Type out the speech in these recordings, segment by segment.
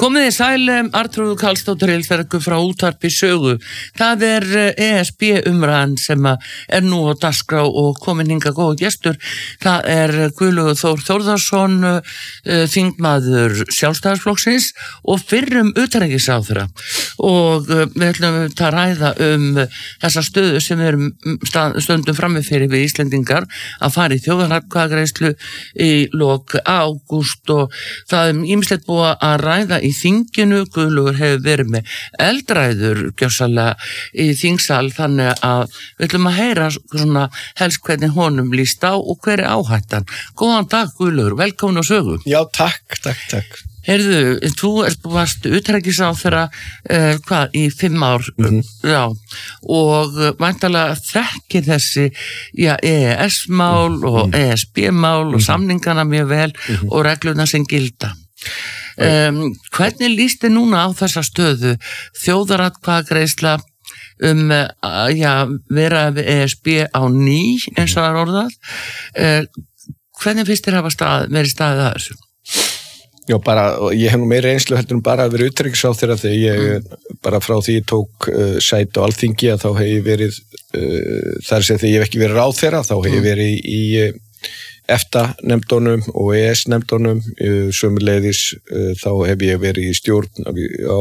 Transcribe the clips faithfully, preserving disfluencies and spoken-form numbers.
Komið þið sæl, Arnþrúður Karlsdóttir Hilsbergur frá Útvarpi Sögu. Það er E S B umræðan sem er nú á dagskrá og komin hingað góð gestur. Það er Guðlaugur Þór Þórðarson, þingmaður Sjálfstæðisflokksins og fyrrum utanríkisráðherra. Og við ætlum að ræða um þessa stöðu sem við erum stöndum frammi fyrir við Íslendingar að fara í þjóðaratkvæðagreiðslu í lok ágúst og það er ýmislegt búið að ræða í þinginu. Guðlaugur hefur verið með eldræður gjörsamlega í þingsal, þannig að við ætlum að heyra svona helst hvernig honum líst á og hver er áhættan. Góðan dag Guðlaugur, velkomin á Sögu. Já, takk, takk, takk. Heyrðu, þú erst varst utanríkisráðherra uh, hvað, í fimm ár, mm-hmm. já, og uh, væntanlega þekkir þessi já, E E S-mál mm-hmm. og E S B-mál mm-hmm. og samningana mjög vel mm-hmm. og regluna sem gilda. Um, hvernig líst þið núna á þessa stöðu þjóðaratkvæðagreiðsla um uh, já, vera við E S B á ný eins og það er orðað uh, hvernig finnst þér hafa stað, verið staðið að þessu? Já, bara, ég hef nú meira einslu heldur en bara að vera utanríkisráðherra þegar ég mm. bara frá því ég tók uh, sæti á Alþingi að þá hef ég verið uh, þar sem þegar ég hef ekki verið ráðherra þá hef ég verið í, í uh, EFTA-nefndunum og E E S-nefndunum uh, sömuleiðis uh, þá hef ég verið í stjórn á, á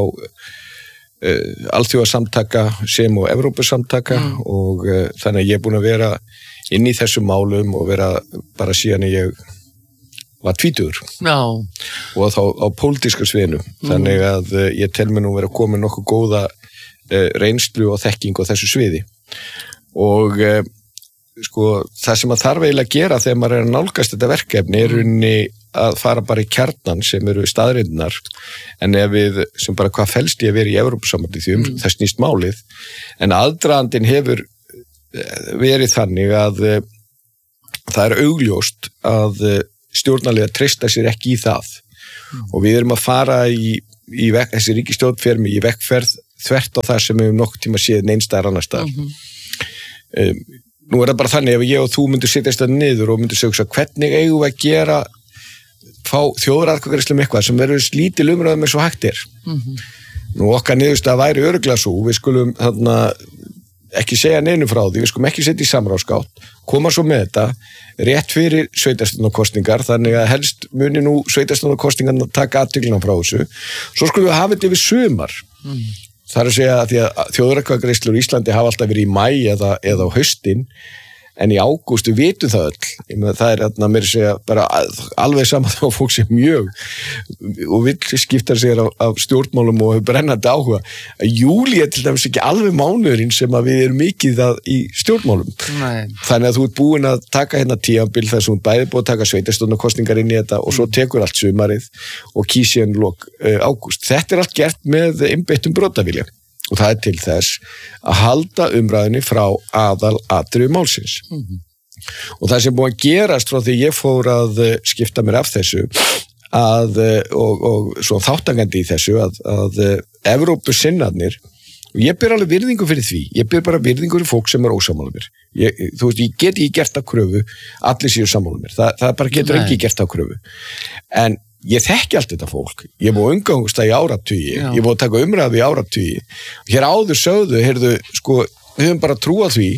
uh, alþjóðasamtaka sem og Evrópusamtaka mm. og uh, þannig að ég er búin að vera inn í þessum málum og vera bara síðan ég var tvítugur Já. og þá á pólitíska sviðinu mm. þannig að uh, ég tel mér nú vera komin nokkuð góða uh, reynslu og þekking á þessu sviði og uh, sko það sem að þarf eiginlega að gera þegar maður er að nálgast þetta verkefni er unni að fara bara í kjarnan sem eru staðreyndirnar en ef við sem bara hvað felst ég að vera í Evrópusambandi því um mm. það snýst málið en aðdragandinn hefur verið þannig að uh, það er augljóst að uh, stjórnarlega treysta sér ekki í það mm. og við erum að fara í, í vek, þessi ríkisstjórn fer mig í vekkferð þvert á það sem við hefum nokkuð tíma séð neins staðar annars staðar mm-hmm. um, nú er það bara þannig ef ég og þú myndir setjast það niður og myndir segja hvernig eigum við að gera fá þjóðaratkvæðagreiðslu um eitthvað sem verður lítil umræðum eins og hægt er mm-hmm. nú okkar niðurstaða væri örugglega svo við skulum þarna ekki segja neinum frá því, við skulum ekki setja í samráðsgátt, koma svo með þetta rétt fyrir sveitarstjórnarkosningar þannig að helst muni nú sveitarstjórnarkosningarna taka athyglinna frá þessu svo skulum við hafa þetta yfir sumar mm. það er að segja að því að þjóðaratkvæðagreiðslur í Íslandi hafa alltaf verið í maí eða, eða á haustin en í ágúst við vitum það öll Mena, það er að mér segja bara alveg saman þá fólk sem mjög og vill skipta sér af, af stjórnmálum og hefur brennandi áhuga að júlí er til dæmis ekki alveg mánuðurinn sem að við erum mikið það í stjórnmálum Nei. Þannig að þú ert búin að taka hérna tímabil þar sem þú ert bæði búin að taka sveitarstjórnarkosningar inn í þetta og svo tekur allt sumarið og kýsi en lok uh, ágúst þetta er allt gert með einbeittum brotavilja og það er til þess að halda umræðinni frá aðal atriðu málsins. Mm-hmm. Og það sem búið að gerast frá því ég fór að skipta mér af þessu að, og, og svo þáttangandi í þessu að, að Evrópusinnarnir, og ég ber alveg virðingu fyrir því, ég ber bara virðingu fyrir fólk sem er ósammála mér. Ég, þú veist, ég get ekki gert á kröfu, allir séu sammála mér, það, það bara getur ekki gert á kröfu. En ég þekki allt þetta fólk, ég búið umgangast það í áratugi, Já. Ég búið að taka umræðu í áratugi, hér áður sögðu, heyrðu, sko, við höfum bara trúað því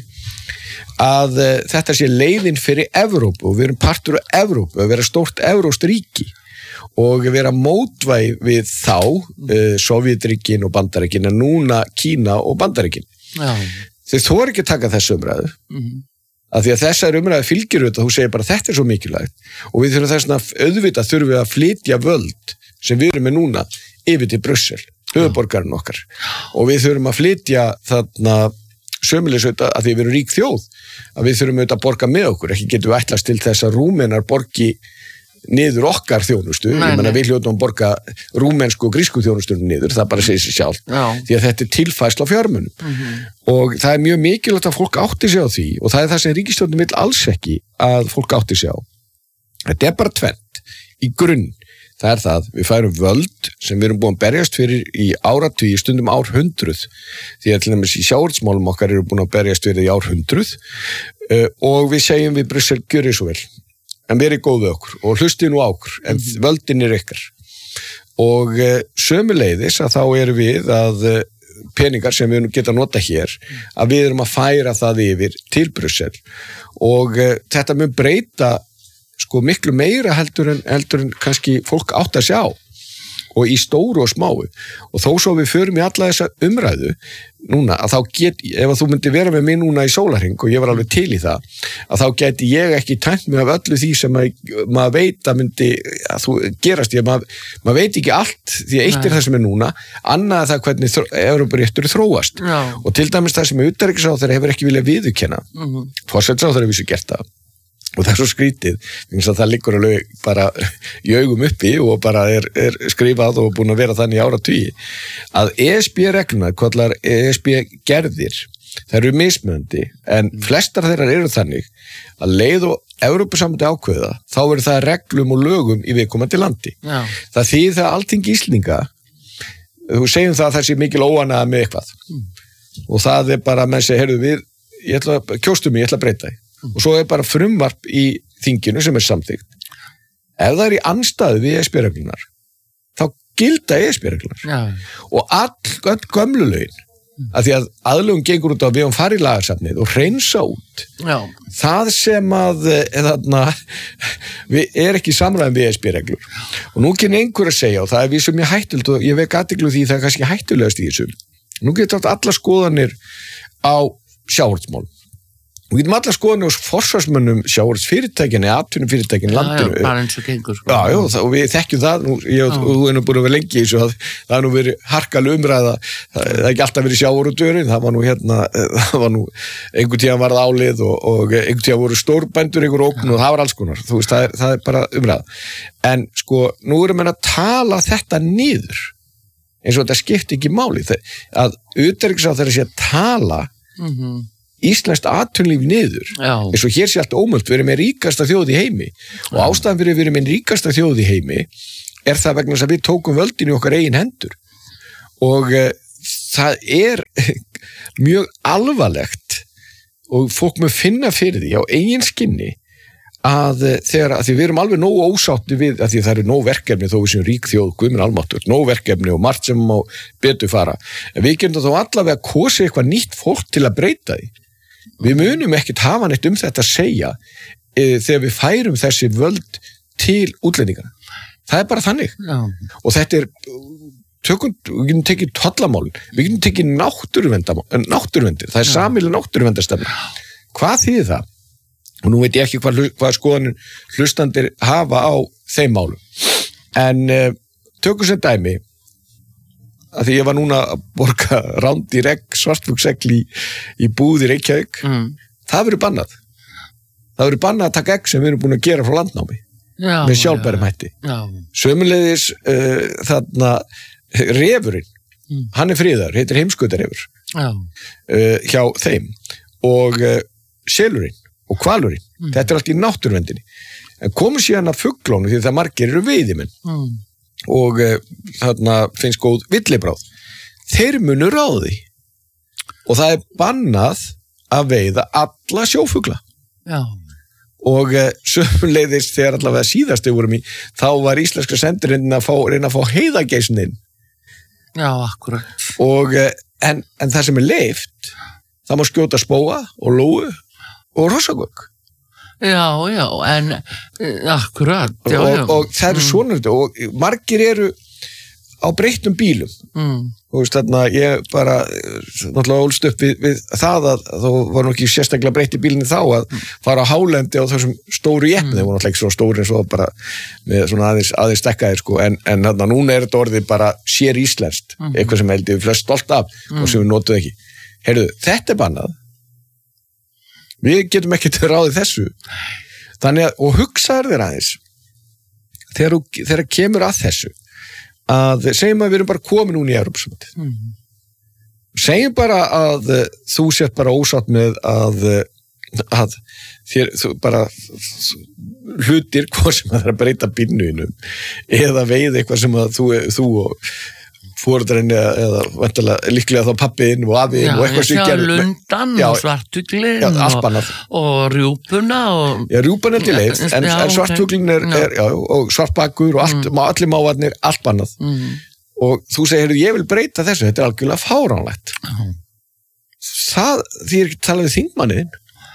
að uh, þetta sé leiðin fyrir Evrópu og við erum partur af Evrópu, að vera stórt evrópskt ríki og vera mótvæg við þá, uh, Sovétríkin og Bandaríkin, en núna Kína og Bandaríkin. Já. Þau þori ekki að taka þessu umræðu, mm-hmm. að því að þessar umræði fylgir auðvitað, þú segir bara þetta er svo mikilvægt og við þurfum þess að auðvitað þurfum við að flytja völd sem við erum með núna yfir til Brussel, höfuðborgarinn okkar og við þurfum að flytja þarna sömulegis auðvitað að því við erum rík þjóð að við þurfum auðvitað að borga með okkur, ekki getum við ætlast til þess að Rúmenar borgi niður okkar þjónustu, nei, ég menna við hljótum að borga rúmensku og grísku þjónustunum niður, það bara segir sér sjálf, Já. Því að þetta er tilfærsla á fjármunum mm-hmm. og það er mjög mikilvægt að fólk átti sig á því og það er það sem ríkisstjórnin vill alls ekki að fólk átti sig á. Þetta er bara tvennt í grunn, það er það, við færum völd sem við erum búin að berjast fyrir í áratugi, stundum árhundruð, því að til dæmis í sjávarútvegsmálum okkar eru búin að berjast fyrir í árhundruð uh, og við segjum við Brussel gjörið svo vel. En verið góð við okkur og hlustið nú á okkur, en völdin er ykkar. og uh, sömuleiðis að þá erum við að uh, peningar sem við geta nota hér, að við erum að færa það yfir til Brussel og uh, þetta mun breyta sko miklu meira heldur en, heldur en kannski fólk átt að sjá og í stóru og smáu og þó svo við förum í alla þessa umræðu núna að þá get, ef að þú myndi vera með mig núna í sólarhring og ég var alveg til í það að þá geti ég ekki tæmt mig af öllu því sem að, maður veit að myndi að þú gerast, ég, maður, maður veit ekki allt því eitt er það sem er núna annað er það hvernig Evrópuréttur þróast Já. og til dæmis það sem utanríkisráðherra hefur ekki viljað viðurkenna mm-hmm. forsætisráðherra hefur vissu gert það og það er svo skrítið, þannig að það liggur alveg bara í augum uppi og bara er, er skrifað og búin að vera þannig í áratugi, að E S B-regluna, kallar E S B-gerðir, það eru mismunandi, en flestar þeirra eru þannig að leið og Evrópusambandi ákveða, þá eru það reglum og lögum í viðkomandi landi. Já. Það þýðir það Alþingi Íslendinga, þú segjum það að það sé mikil óánægja með eitthvað mm. og það er bara, menn segir, heyrðu við, ég ætla, kjóstu mig, ég ætla að breyta því. Og svo er bara frumvarp í þinginu sem er samþykkt. Ef það er í andstæðu við E S B-reglunar, þá gilda E S B-reglunar. Já. Og all, all gömlu lögin, að því að aðlögun gengur út á við um fari í lagarsafnið og hreinsa út. Já. Það sem að þarna, við er ekki samræðum við E S B-reglur. Og nú kynni einhver að segja, og það er við sem ég hættult, og ég vek athygli því það er kannski hættulegast í þessu. Nú getur þetta alla skoðanir á sjávarútvegsmálum. Við getum alla skoðanir hos forsvarsmönnum sjávarútvegsfyrirtækin eða atvinnufyrirtækin landinu. Já, já, bara eins og gengur. Sko. Já, já, það, og við þekkjum það, nú, ég og þú erum búin að vera lengi í þessu, að það er nú verið harkaleg umræða, það er ekki alltaf verið sjávarútvegurinn, það var nú hérna, það var nú, einhvern tíðan var það álið og, og einhvern tíðan voru stórbændur, einhver ógn og það var alls konar, þú veist, það er, það er bara umræða. En sko, nú erum við að tala þetta niður, eins og þetta skipti ekki máli, að utanríkisráðherra sé að tala mm-hmm. íslenskt atvinnulíf niður Já. Eins og hér sé allt ómöld, við erum með ríkasta þjóð í heimi og Já. Ástæðan fyrir við erum með ríkasta þjóð í heimi er það vegna þess að við tókum völdin í okkar eigin hendur og uh, það er mjög alvarlegt og fólk með finna fyrir því á eigin skinni að uh, þegar að því við erum alveg nógu ósátti við að því það eru nóg verkefni þó við sem rík þjóð, guðminn almáttur, nóg verkefni og margt sem má betur fara en við getum þá allavega kosið eitthvað nýtt fólk til að breyta því. Við munum ekkert hafa neitt um þetta að segja e, þegar við færum þessi völd til útlendingarna. Það er bara þannig. Já. Og þetta er, tökum, við getum tekið tollamálin, við getum tekið náttúruvendir, það er sameiginleg náttúruverndarstefna. Hvað þýðir það? Og nú veit ég ekki hvað, hvað skoðanir hlustandir hafa á þeim málum. En e, tökum sem dæmi, að því ég var núna að borga ránd í regn, svartfugsegl í, í búð í Reykjavík, mm. það verður bannað. Það verður bannað að taka egg sem við erum búin að gera frá landnámi já, með sjálfbærum hætti. Sömuleiðis uh, þarna refurinn, mm. hann er friðar, heitir heimskautarefur uh, hjá þeim og uh, selurinn og hvalurinn, mm. þetta er allt í náttúruvendinni. En komum síðan að fuglónu því það margir eru veiðimenn. Mm. og uh, þarna finnst góð villibráð þeir munu ráði og það er bannað að veiða alla sjófugla Já. Og uh, sömuleiðis þegar allavega síðast við vorum í þá var íslenska sendirinn að fá, reyna að fá heiðageisuninn Já, akkurat og, uh, en, en það sem er leyft það má skjóta spóa og lóu og rossagögg Já, já, en akkurat, já, og, já. Og það eru svona mm. og margir eru á breyttum bílum mm. og veist, þarna ég bara náttúrulega ólst upp við, við það að þá var nú ekki sérstaklega breytti bílinni þá að mm. fara á hálendi á þessum stóru jeppni, mm. þeir voru náttúrulega ekki svo stóri eins og bara með svona aðeins, aðeins stekkaðir sko, en, en þarna núna er þetta orðið bara sér íslenskt, mm. eitthvað sem heldur við flest stolt af mm. og sem við notuð ekki heyrðu, þetta er bannað við getum ekki til ráðið þessu þannig að, og hugsaður þér aðeins þegar, þegar kemur að þessu að segjum að við erum bara komin núna í Evrópusambandið mm. segjum bara að þú sett bara ósátt með að, að þér þú bara hlutir hvað sem að það er að breyta bílnuðinum eða veið eitthvað sem að þú, þú og fóreldræni eða vantarlega líklega þá pappiðinn og afiðinn og eitthvað sem gerði. Já, lundan og svartuglinn og, og rjúpuna. Og, já, rjúpan er til leið, en, já, en svartuglinn er, er, já, og svartbakur og allt, mm. allir mávarnir, allt bannað. Mm. Og þú segir, ég vil breyta þessu, þetta er algjörlega fáránlegt. Mm. Það, því er ekki að tala við þingmanniðinn.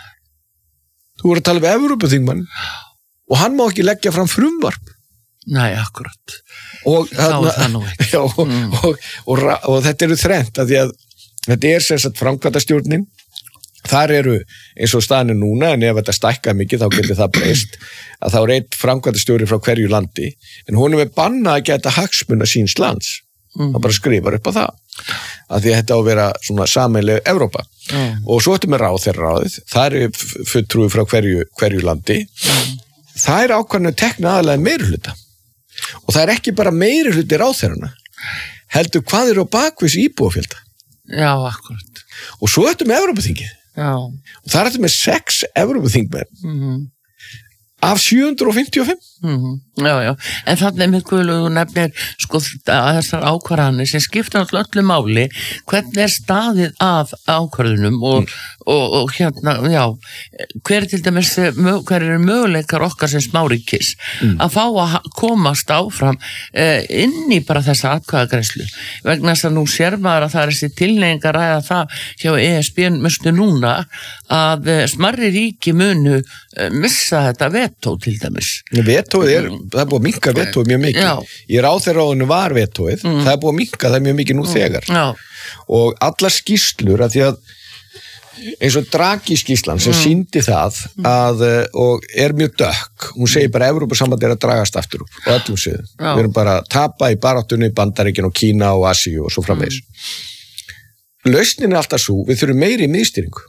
Þú voru að tala við Evrópuþingmann og hann má ekki leggja fram frumvarp. Nei, akkurat. Og, þá er það nú ekki. Já, og, mm. og, og, og, og þetta eru þrennt að því að þetta er sem sagt framkvæmdastjórnin. Þar eru eins og staðinu núna, en ef þetta stækkar mikið þá getur það breyst, að þá er einn framkvæmdastjóri frá hverju landi, en honum er bannað að geta hagsmuna síns lands. Mm. Það bara skrifar upp á það. Að því að þetta á að vera svona sameiginleg Evrópa. Mm. Og svo ertu með ráð þeirra ráðið, það er fulltrúi frá hverju, hverju landi. Mm. Það er ákvæmlega tekna aðalega meirihluta. Og það er ekki bara meirihluti ráð þeirrana. Heldur hvað eru á bakvis íbúafjölda. Já, akkurat. Og svo ertu með Evrópuþingið. Já. Og það ertu með sex Evrópuþingmenn. Mhm. Af sjö hundruð fimmtíu og fimm. Mm-hmm. Já, já, en þannig er mjög guðluð og nefnir sko að þessar ákvarðanir sem skipta alltaf öllu máli, hvernig er staðið að ákvarðunum og, mm. og, og hérna, já, hver er til dæmis, hver eru möguleikar okkar sem smáríkis mm. að fá að komast áfram eh, inn í bara þessa atkvæðagreiðslu, vegna þess að nú sér maður að það er þessi tilneying að ræða það hjá E S B mustu núna að eh, smarri ríki munu eh, missa þetta vetó til dæmis. Vetóið er, það er búið að minnka vetóið mjög mikið. Já. Í ráðherraráðinu var vetóið, mm. það er búið að minnka það mjög mikið nú mm. þegar. Já. Og allar skýrslur, að því að eins og Draghi skýrslan sem mm. sýndi það að, og er mjög dökk, hún segir bara að Evrópusamband er að dragast aftur upp og öllum séðum. Við erum bara að tapa í baráttunni í Bandaríkjun og Kína og Asíu og svo framvegis. Mm. Lausnin er alltaf svo, við þurfum meiri miðstýringu.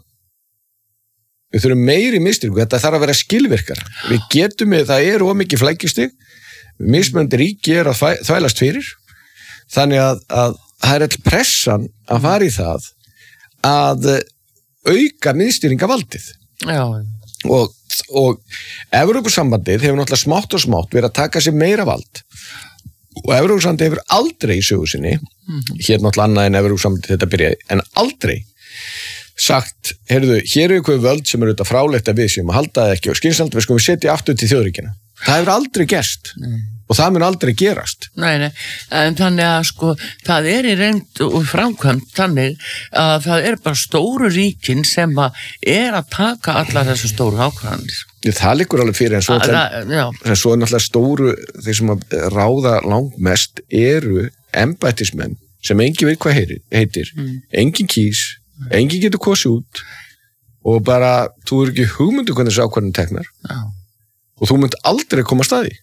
Við þurfum meiri miðstýringu, þetta þarf að vera skilvirkar. Við getum við, það eru of mikið flækjustig, mismunandi ríki er að þvælast fyrir, þannig að, að það er all pressan að fara í það að auka miðstýringavaldið. Já. Og, og Evrópusambandið hefur náttúrulega smátt og smátt verið að taka sér meira vald og Evrópusambandið hefur aldrei í sögu sinni, mm-hmm. hér náttúrulega annað en Evrópusambandið þetta byrjaði, en aldrei sagt, heyrðu, hér er eitthvað völd sem er auðvitað frálegt að við séum að halda það ekki og skynsamt við skum við setja aftur til þjóðríkina. Það hefur aldrei gerst nei. Og það mun aldrei gerast. Nei, nei, en þannig að sko, það er í reynd og framkvæmt þannig að það er bara stóru ríkin sem að er að taka allar þessu stóru ákvarðanir. Það liggur alveg fyrir en svo, að, en, en svo er náttúrulega stóru, þeir sem að ráða langmest eru embættismenn sem engin veit hvað heitir, heitir. Mm. engin kýs enginn getur kosið út og bara, þú er ekki hugmyndu hvernig þessu ákvarðin teknar Já. Og þú mynd aldrei koma að staði.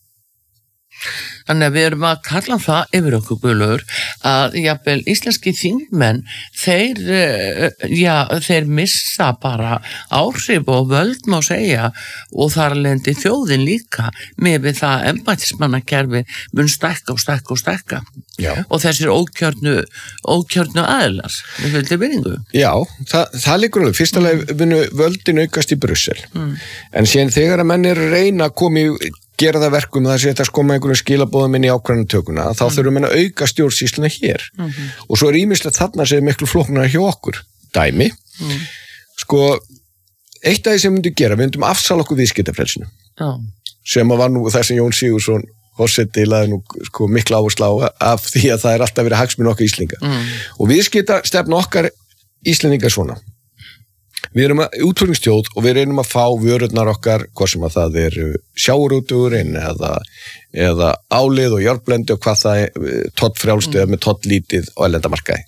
Þannig að við erum að kalla það yfir okkur Guðlaugur að jafnvel íslenski þingmenn þeir, já, þeir missa bara áhrif og völd má segja og þar lendi þjóðin líka með við það embættismannakerfi mun stækka og stækka og stækka já. Og þessir ókjörnu ókjörnu aðilar við fylgdi byrjingu. Já, það, það liggur alveg fyrst alveg munu völdin aukast í Brussel mm. en síðan þegar að menn eru reyna að koma í gera það verkum það sé þetta skoma einhverju skilabóðum inn í ákvarðanatökuna, þá mm. þurfum við að auka stjórnsýsluna hér mm-hmm. og svo er ýmislegt þarna sem er miklu flóknara hjá okkur dæmi, mm. sko eitt af því sem við myndum gera, við myndum afsala okkur viðskiptafrelsinu oh. sem að var nú það sem Jón Sigurðsson Forseti laði nú sko mikla áherslu á af því að það er alltaf verið hagsmuni okkar Íslendinga mm. og viðskiptastefna okkar Íslendinga svona við erum að útflutningstjóð og við reynum að fá vörurnar okkar, hvað sem að það er sjávarútvegurinn eða, eða álið og járnblendi og hvað það er tollfrjálst eða með tolllítið og erlendamarkaði.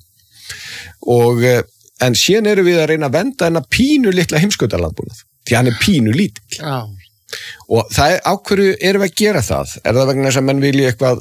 Og en síðan erum við að reyna að venda hennar pínu litla heimskautalandbúnað, því hann er pínu lítill. Já. Og það er, á hverju erum við að gera það? Er það vegna þess að menn vilja eitthvað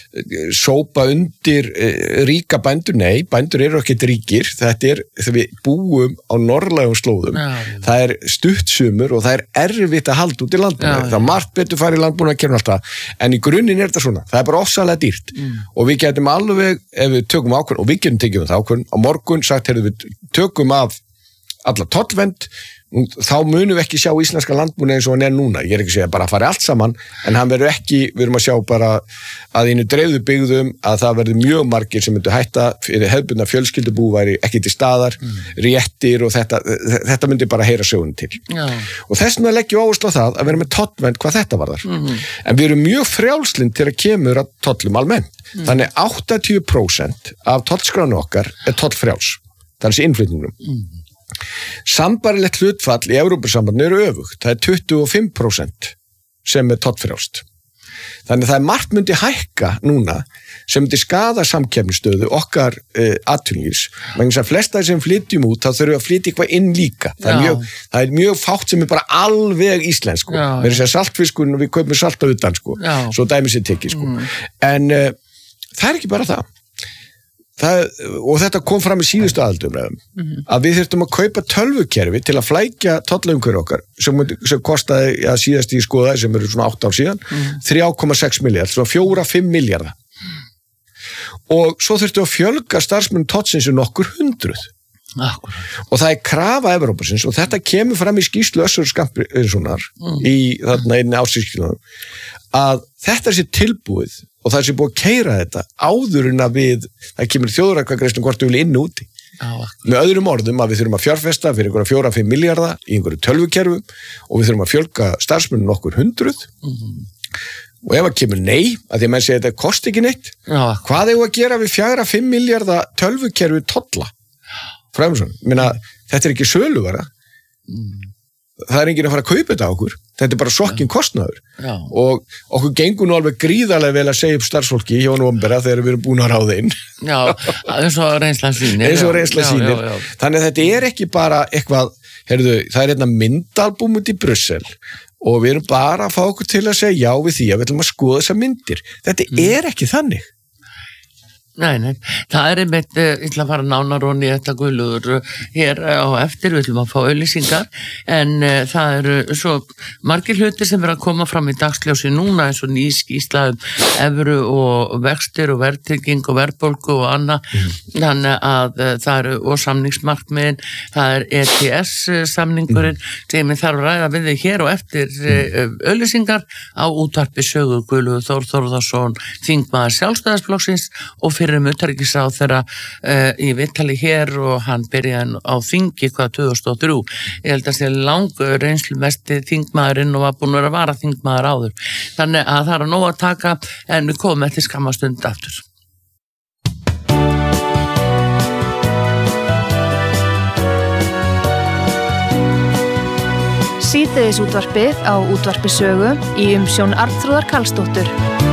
sópa undir ríka bændur? Nei, bændur eru ekkert ríkir, þetta er, þegar við búum á norðlægum slóðum, já, já. Það er stuttsumur og það er erfitt að halda út í landbúnaði, það er margt betur farið í landbúnaði að kemur alltaf, en í grunninn er þetta svona, það er bara ofsalega dýrt mm. og við getum alveg, ef við tökum ákvörn, og við getum tekið um það ákvörn, á morgun sagt, heyrðu við tökum af alla tollvend, þá munum við ekki sjá íslenska landbúna eins og hann er núna, ég er ekki að segja bara að fara allt saman, en hann verður ekki, við erum að sjá bara að einu dreifðu byggðum að það verður mjög margir sem myndu hætta fyrir hefðbundna fjölskyldubú væri ekki til staðar, mm. réttir og þetta, þetta myndi bara heyra sögunni til. Já. Og þess vegna leggjum við áherslu á það að vera með tollvernd hvað þetta varðar. Mm. En við erum mjög frjálslynd til að kemur að tollum almennt. Mm. Þannig áttatíu prósent af tollskránu okkar er tollfrjáls, það er þessi innflytningum. Mm. Sambarilegt hlutfall í Evrópusambandinu eru öfugt, það er tuttugu og fimm prósent sem er tollfrjálst. Þannig það er margt myndi hækka núna sem myndi skaða samkeppnisstöðu okkar uh, atvinnulífs. Vegna þess að flesta sem flytjum út, þá þurfum við að flytja eitthvað inn líka. Það er, mjög, það er mjög fátt sem er bara alveg íslensk, sko. Við erum sér saltfiskun og við kaupum salta utan, sko. Svo dæmi sér tekið, sko. Mm. En uh, það er ekki bara það. Það, og þetta kom fram í síðustu aðaldumræðum mm-hmm. að við þurftum að kaupa tölvukerfi til að flækja tollaumhverfi okkar sem, sem kostaði ja, síðast í skoðaði sem eru svona átta ár síðan mm-hmm. þrjú komma sex milljarðar, svona fjögur til fimm milljarðar og svo þurftum við að fjölga starfsmenn tollsins um nokkur hundruð Akkur. Og það er krafa Evrópusins og þetta kemur fram í skýrslu Össur Skarphéðinssonar mm. í þarna einni ársskýrslunum að þetta sé tilbúið og það sé búið að keyra þetta áður en að við, það kemur þjóðaratkvæðagreiðslu hvort við viljum inn og úti. Ah, með öðrum orðum að við þurfum að fjárfesta fyrir einhverja fjóra til fimm milljarða í einhverju tölvukerfum og við þurfum að fjölga starfsmönnum nokkur hundruð mm. og ef að kemur nei, að því að menn segja þetta kosti ekki neitt, ah, hvað eigum að gera við fjögur til fimm milljarða tölvukerfi tolla? Fræmsson, minna, þetta er ekki söluvara mm. það er enginn að fara að kaupa þetta á okkur þetta er bara sokkin kostnaður Já. Og okkur gengur nú alveg gríðarlega vel að segja upp starfsfólki hjá nú ombera þegar við erum búin að ráða inn Já, eins og reynslan sýnir eins og reynslan sýnir já, já, já. Þannig að þetta er ekki bara eitthvað heyrðu, það er hérna myndalbúm út í Brussel og við erum bara að fá okkur til að segja já við því að við ætlum að skoða þessar myndir þetta mm. er ekki þannig Nei, nei, það er einmitt, ég ætla að fara nánar onni í þetta Guðlaugur hér á eftir, við ætlum að fá auglýsingar, en uh, það eru svo margir hlutir sem er að koma fram í dagsljósi núna eins og nýskíslaðum evru og vextir og verðtrygging og verðbólgu og annað, mm. þannig að uh, það eru og samningsmarkmiðin, það er E T S samningurinn mm. sem ég þarf að ræða við þig hér og eftir uh, auglýsingar á útvarpi sögu Guðlaugur Þór Þórðarsson, þingmaður Sjálfstæðisflokksins og fyrir um utanríkisráð þeirra uh, í viðtali hér og hann byrjaði á þingi hvað tvö þúsund og þrjú. Ég held að það sé lang reynslu mesti þingmaðurinn og var búin að vara þingmaður áður. Þannig að það er að nóg að taka en við komum eftir skamma stund aftur. Síðdegis útvarpið á útvarpi sögu í umsjón Arnþrúðar Karlsdóttur.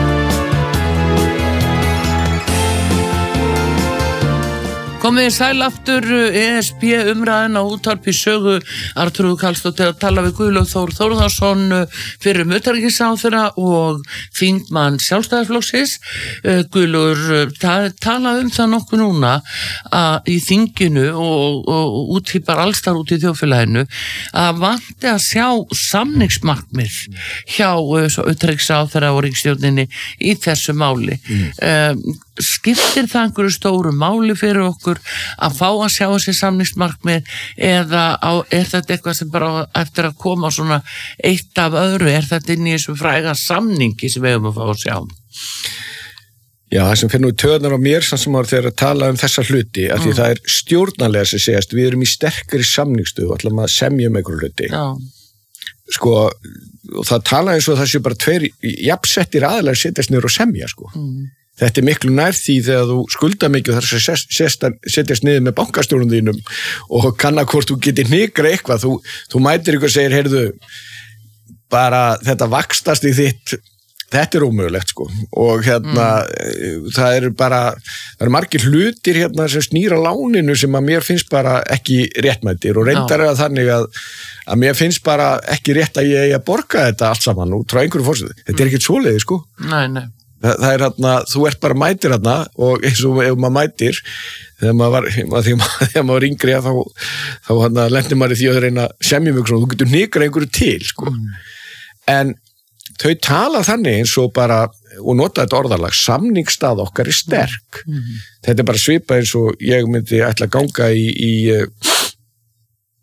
Komið í sæl aftur E S B umræðin á útvarpi sögu Arnþrúður Karlsdóttir að tala við Guðlaug Þór Þórðarsson fyrir um utanríkisráðherra og þingmann Sjálfstæðisflokksins. Guðlaugur, það talað um það nokkuð núna að í þinginu og, og út í bara allstar út í þjóðfélaginu að vanti að sjá samningsmarkmið hjá utanríkisráðherra og ríkisstjórninni í þessu máli. Mm. Um, skiptir það einhverju stóru máli fyrir okkur að fá að sjá þessi samningsmarkmið eða á, er þetta eitthvað sem bara eftir að koma svona eitt af öðru, er þetta inn í þessu fræga samningi sem við höfum að fá að sjá? Já, það sem fyrir nú í töðunar á mér sem var þegar að tala um þessa hluti af því mm. það er stjórnarlega sem segast við erum í sterkari samningsstöðu, ætlum að semja um einhverju hluti Já. Sko, og það tala eins og það sé bara tveir jafnsettir aðilar setjast niður og semja sko mm. Þetta er miklu nær því þegar þú skulda mikið og þar að setjast niður með bankastjórnum þínum og kanna hvort þú getur hnikra eitthvað. Þú, þú mætir ykkur og segir, heyrðu, bara þetta vaxtast í þitt, þetta er ómögulegt sko. Og hérna, mm. það eru bara, það eru margir hlutir hérna sem snýra láninu sem að mér finnst bara ekki réttmættir og reyndar er það þannig að, að mér finnst bara ekki rétt að ég eigi að borga þetta allt saman og trá einhverju fórsöðu. Þetta er ekkert svoleiði sko. Nei, nei. Það, það er hérna, þú ert bara mætir hérna og eins og ef maður mætir þegar maður var, þegar maður, þegar maður var yngri þá, þá hérna lendir maður í því að reyna semjum ykkur og þú getur hnikrað einhverju til sko. Mm. En þau tala þannig eins og bara og nota þetta orðalag, samningsstað okkar er sterk. Mm. Þetta er bara svipað eins og ég myndi ætla að ganga í, í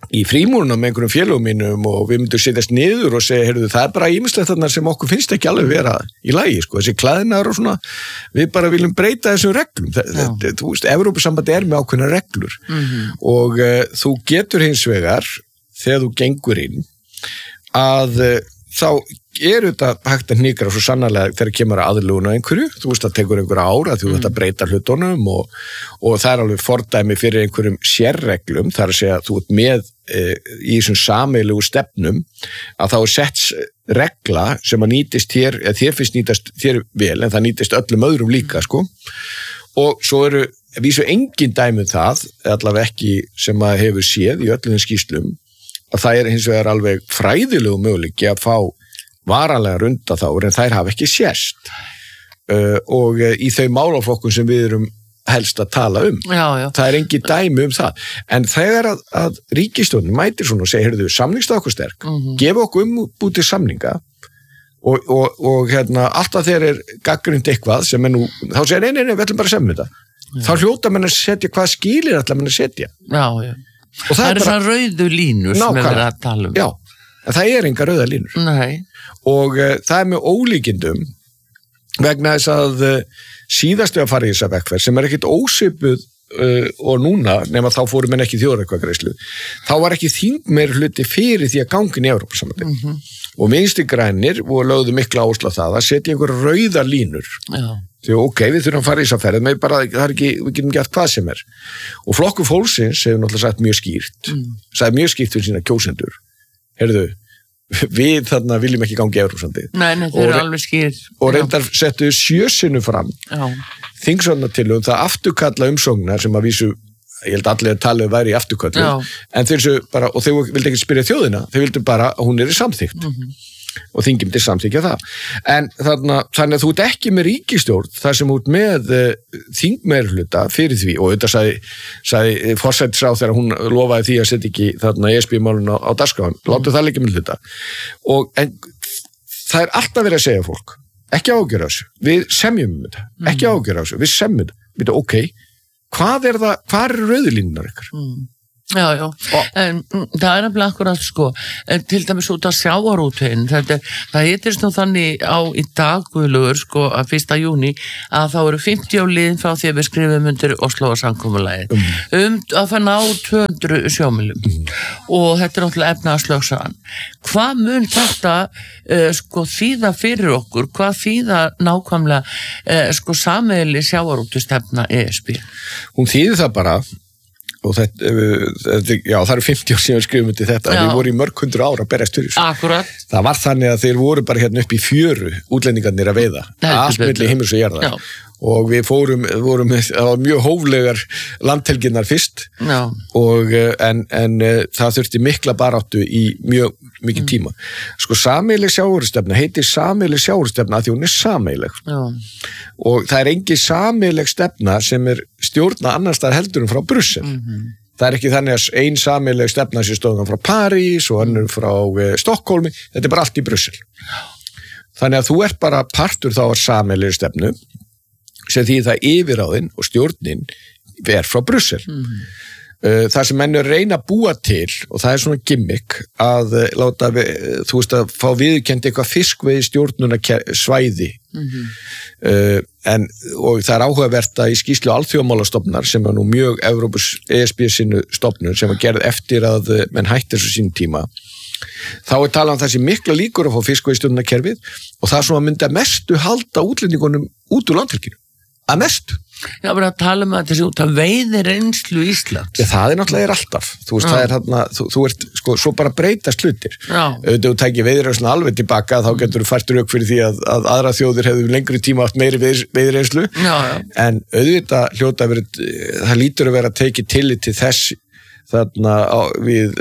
í frímúrunum með einhverjum félögum mínum og við myndum setjast niður og segja, heyrðu, það er bara ýmislegt þarna sem okkur finnst ekki alveg vera í lagi, sko, þessi klæðnar og svona, við bara viljum breyta þessum reglum, þetta, þú veist, Evrópusambandi er með ákveðna reglur mm-hmm. og uh, þú getur hins vegar, þegar þú gengur inn, að uh, þá er þetta hægt að hnikra svo sannarlega þegar kemur að aðlugun á einhverju, þú veist að tekur einhverja ára því þú mm. þetta breyta hlutunum og, og það er alveg fordæmi fyrir einhverjum sérreglum, það er að segja að þú ert með e, í þessum sameiginlegu stefnum að þá er sett regla sem að nýtist þér, eða þér finnst nýtast þér vel en það nýtist öllum öðrum líka sko og svo eru vísu engin dæmi um það, allavega ekki sem að hefur séð í öllum skýrslum að það er hins vegar alveg fræðilegu möguleiki að fá varanlega runda þá, en þær hafa ekki sérst uh, og uh, í þau málaflokkun sem við erum helst að tala um. Já, já. Það er engin dæmi um það. En þegar að, að ríkisstjórnin mætir svona og segir, heyrðu, samningsta okkur sterk, mm-hmm. gefa okkur umbútið samninga og, og, og hérna, alltaf þegar er gagnrýnt eitthvað sem er nú, þá segir, nei, nei, nei, við ætlum bara að semja þetta. Já. Þá hljóta menn að setja hvað skilir ætla menn að setja. Já, já. Og það, það er bara rauðu línur sem við erum að tala um. Já, en það er enga rauða línur. Nei. Og uh, það er með ólíkindum vegna þess að uh, síðastu að fara í þessa vekkferð sem er ekkit ósvipuð uh, og núna, nema þá fórum en ekki þjóðaratkvæðagreiðslu, þá var ekki þing meir hluti fyrir því að gangin í Evrópusambandið. Mm-hmm. Og Vinstri grænir voru lögðu mikla áherslu á það að setja einhver rauða línur. Já. Því ok, við þurfum að fara í þessa ferð, með bara, það er ekki, við getum gert hvað sem er. Og Flokkur fólksins hefur náttúrulega sagt mjög skýrt, mm. sagði mjög skýrt fyrir sína kjósendur. Heyrðu, við þarna viljum ekki gangi í Evrópusambandið. Nei, nei, þeir eru alveg skýr. Og reyndar settu sjösinu fram þingsvörnartillögum það afturkalla umsóknar sem að vísu, ég held allir að tala um væri í afturkallu, en þeir svo bara, og þeir vildi ekki spyrja þjóðina, þeir vildi bara að hún er í samþykkt. Mm-hmm. Og þingum til samþykja það. En þarna, þannig að þú ert ekki með ríkisstjórn þar sem þú ert með uh, þingmeirhluta fyrir því og þetta sagði, sagði forsætisráð þegar hún lofaði því að setja ekki þarna E S B-málun á, á dagskráin, mm. láttu það líka með hluta. Og en, það er alltaf verið að segja fólk, ekki ágjöra þessu, við semjum um þetta, mm. ekki ágjöra þessu, við semjum þetta, við þetta, ok, hvað er það, hvað er rauðlínunar ykkur? Mm. Já, já, en það er nefnilega akkurat sko, en til dæmis út af sjávarútveginn, þetta, það heitir nú þannig á í dag, Guðlaugur, sko, að fyrsta júní, að þá eru fimmtíu liðin frá því að við skrifum undir Óslóarsamkomulagið, um, um að fann á tvö hundruð sjómilum mm. og þetta er náttúrulega efnahagslögsagan. Hvað mun þetta uh, sko þýða fyrir okkur, hvað þýða nákvæmlega uh, sko sameiginleg sjávarútvegstefna E S B? Hún þýðir það bara og þetta, þetta, já það eru fimmtíu ár síðan skrifum til þetta, við vorum í mörg hundru ára að berjast fyrir þessu. Akkurat. Það var þannig að þeir voru bara hérna upp í fjöru útlendingarnir að veiða, allt milli himins og jarðar. Já. Og við fórum, vorum, það var mjög hóflegar landhelginnar fyrst Já. og en, en það þurfti mikla baráttu í mjög mikið mm. tíma. Sko sameiginleg sjávarútvegsstefna heitir sameiginleg sjávarútvegsstefna af því hún er sameiginleg. Já. Og það er engin sameiginleg stefna sem er stjórna annars staðar heldur en frá Brussel. Mm-hmm. Það er ekki þannig að ein sameiginleg stefna sem stóðum frá París og önnur frá uh, Stokkólmi, þetta er bara allt í Brussel. Þannig að þú ert bara partur þá af sameiginleg stefnu sem því það yfiráðin og stjórnin er frá Brussel. Mm-hmm. Það sem menn er að reyna að búa til og það er svona gimmick að láta, þú veist að fá viðurkennt eitthvað fiskveiði stjórnuna svæði mm-hmm. uh, en, og það er áhugavert að í skýrslu alþjóðamálastofnunar sem er nú mjög Evrópus E S B sinu stofnun sem var gerð eftir að menn hætti þessu sín tíma þá er talað um þessi mikla líkur að fá fiskveiði stjórnuna kerfið og það sem að mynda mestu halda útlendingunum út úr landhelginu að mestu. Já, bara að tala um að þessi út að veiði reynslu Íslands. Ja, það er náttúrulega er alltaf. Þú veist, Já. það er þarna, þú, þú ert, sko, svo bara breytast hlutir. Já. Auðvitað þú tækir veiðireynslu alveg tilbaka, þá getur þú fært rauk fyrir því að, að aðra þjóðir hefðu lengri tíma haft meiri veiðireynslu. Já, já. En auðvitað hljóta verið, það lítur að vera að tekið tillit til þess þarna á, við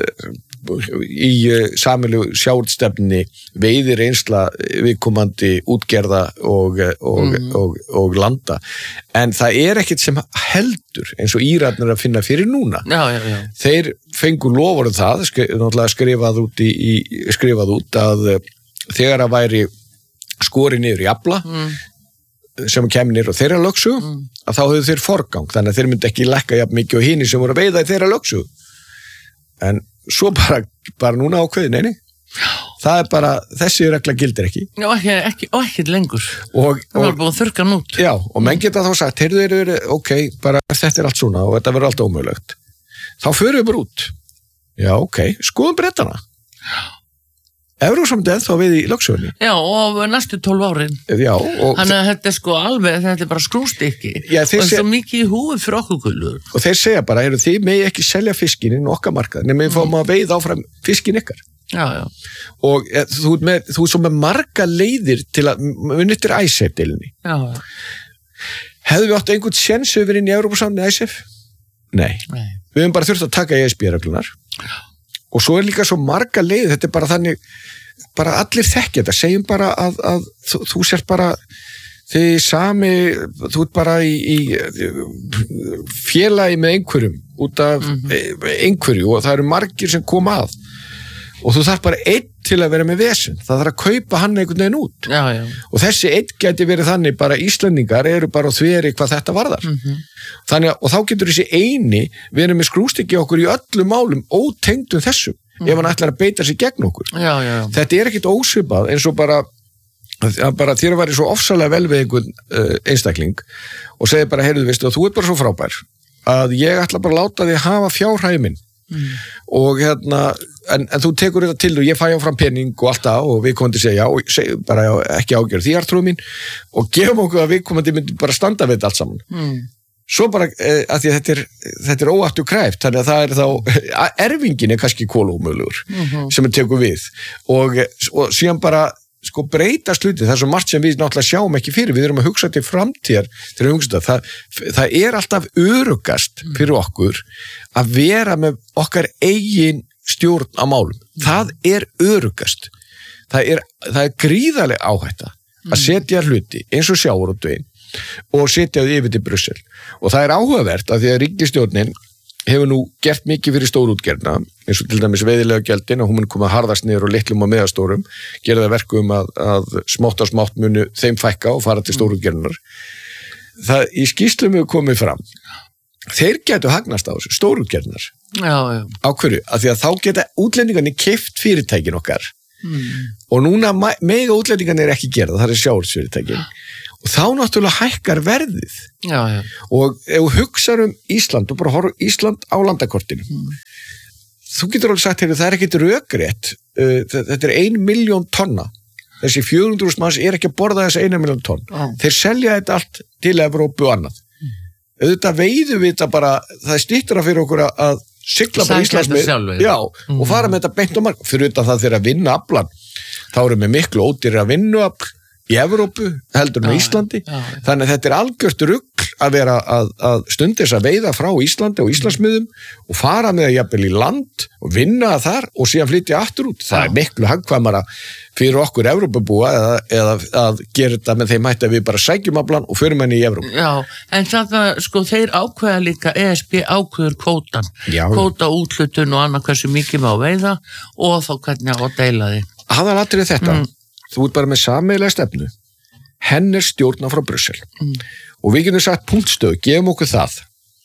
í sameiginlegu sjávarútvegsstefnunni veiðir reynsla viðkomandi útgerða og, og, mm. og, og landa en það er ekkert sem heldur eins og Írarnir að finna fyrir núna já, já, já. Þeir fengu loforð það náttúrulega skrifað út, í, í, skrifað út að þegar að væri skori niður í afla mm. sem kemur niður á þeirra lögsögu mm. að þá höfðu þeir forgang þannig að þeir myndi ekki lækka jafn mikið og hinir sem voru að veiða í þeirra lögsögu en svo bara, bara núna ákveðin, neini. Það er bara, þessi regla gildir ekki. Já, ekki, ekki, og ekki lengur. Og, það var búin að þurrka hann út. Já, og menn geta þá sagt, heyrðu, heyrðu, ok, bara þetta er allt svona og þetta verður allt ómögulegt. Þá förum við bara út. Já, ok, skoðum Bretana. Evrópusambandið ennþá við í lögsögunni. Já, og næstu tólf árin. Já, og... Þannig að þetta er sko alveg, þetta er bara skrústykki. Já, og það er svo mikið í húfi fyrir okkur gullur. Og þeir segja bara, heyrðu, þið megi ekki selja fiskinn inn okkar markað, nema við fáum að veiða áfram fiskinn ykkar. Já, já. Og e, þú, með, þú er svo með marga leiðir til að munittir I C E F-deilunni. Já, já. Hefðu við átt einhvern séns yfir inn í Evrópusambandið I C E F? Nei. Nei. Við höfum bara þurft að taka E S B-reglunar. Já. Og svo er líka svo marga leið, þetta er bara þannig, bara allir þekkja þetta, segjum bara að, að þú, þú sér bara, þið sami, þú ert bara í, í félagi með einhverjum, út af mm-hmm. einhverju og það eru margir sem koma að og þú þarf bara einn til að vera með vesen, það þarf að kaupa hann einhvern veginn út já, já. Og þessi einn gæti verið þannig, bara Íslendingar eru bara á þveri hvað þetta varðar mm-hmm. Þannig að, og þá getur þessi eini verið með skrústykki okkur í öllum málum ótengdum þessum, mm. ef hann ætlar að beita sig gegn okkur. Já, já, já. Þetta er ekkit ósvipað eins og bara, bara þér væri svo ofsalega vel við einhvern uh, einstakling og segir bara, heyrðu, veistu, þú ert bara svo frábær að ég ætla bara að láta þig hafa fjárhæði minn mm. og hérna, en, en þú tekur þetta til og ég fæ áfram pening og allt það og við komum til að segja, já, seg, bara já, ekki ágjör því artrúð mín og gefum okkur að við komum til að bara standa við þetta allt saman. Mm. Svo bara, eh, að því að þetta er, þetta er óaftur kræft, þannig að það er þá, erfingin er kannski kólómölugur mm-hmm. sem er tekur við og, og síðan bara, sko, breyta sluti, það er svo margt sem við náttúrulega sjáum ekki fyrir, við erum að hugsa til framtíðar, þegar við hugsa þetta, það, það er alltaf örugast fyrir okkur að vera með okkar eigin stjórn á málum, mm. það er örugast, það er, það er gríðarleg áhætta að setja hluti eins og sjávarútveginn og setja þau yfir til Brussel og það er áhugavert að því að ríkisstjórnin hefur nú gert mikið fyrir stórútgerðina eins og til dæmis veiðilega gjöldin og hún mun koma harðast niður og litlum og meðastórum gera það verkum að, að smátt á smátt munu þeim fækka og fara til stórútgerðinar það í skýrslum hefur komið fram þeir getur hagnast á þessu, stórútgerðinar já, já. Á hverju, að því að þá geta útlendingarnir keypt fyrirtækin okkar mm. og núna mega útlendingarnir ekki gera það er sjávarútvegsfyrirtækin og þá náttúrulega hækkar verðið já, já. Og ef þú hugsar um Ísland og bara horfum Ísland á landakortinu mm. þú getur alveg sagt, það er ekkit rökrétt uh, þetta er ein milljón tonna þessi fjögur hundruð þúsund manns er ekki að borða þessi eina milljón tonn ah. þeir selja þetta allt til Evrópu og annað mm. auðvitað veiðum við þetta bara það er stýttra fyrir okkur að sigla bara Íslandsmið já, mm. og fara með þetta beint og marg fyrir utan það þegar að vinna aflan þá erum við miklu ódýrir að vinna afl í Evrópu, heldur með Íslandi já, já. Þannig að þetta er algjört rugl að vera að, að stundis að veiða frá Íslandi og Íslandsmiðum og fara með það jafnvel í land og vinna þar og síðan flytja aftur út, það já. Er miklu hagkvæmara fyrir okkur Evrópubúa eða, eða að gera þetta með þeim hætti að við bara sækjum aflan og förum henni í Evrópu. Já, en það sko þeir ákveða líka E S B ákveður kvótan, kvóta úthlutun og annað hversu mikið má veiða og þá hvernig á að deila því. Aðalatrið þetta mm. Þú ert bara með sameiginlega stefnu henn er stjórna frá Brussel mm. og við getum sagt punktstöð, gefum okkur það